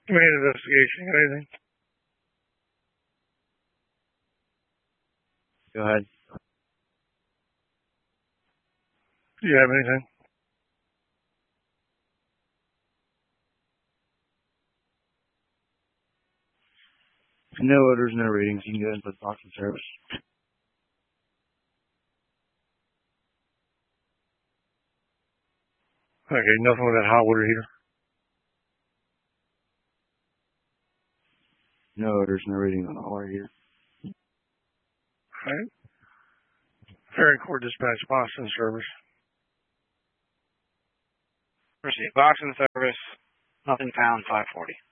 Main investigation. Got anything? Go ahead. Do you have anything? No orders, no readings. You can go ahead and put the box in service. Okay, nothing with that hot water heater. No orders, no readings on the water heater. All right. Ferry Court Dispatch, Boston service. Proceed. Box in service. Nothing found, 540.